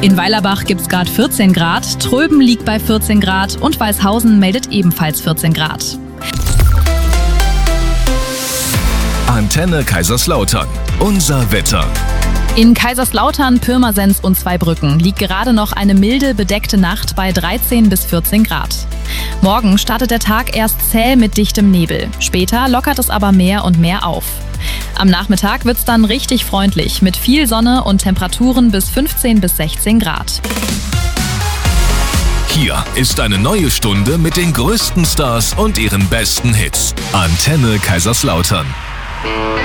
In Weilerbach gibt's gerade 14 Grad, Tröben liegt bei 14 Grad und Weißhausen meldet ebenfalls 14 Grad. Antenne Kaiserslautern. Unser Wetter. In Kaiserslautern, Pirmasens und Zweibrücken liegt gerade noch eine milde, bedeckte Nacht bei 13 bis 14 Grad. Morgen startet der Tag erst zäh mit dichtem Nebel. Später lockert es aber mehr und mehr auf. Am Nachmittag wird's dann richtig freundlich mit viel Sonne und Temperaturen bis 15 bis 16 Grad. Hier ist eine neue Stunde mit den größten Stars und ihren besten Hits. Antenne Kaiserslautern.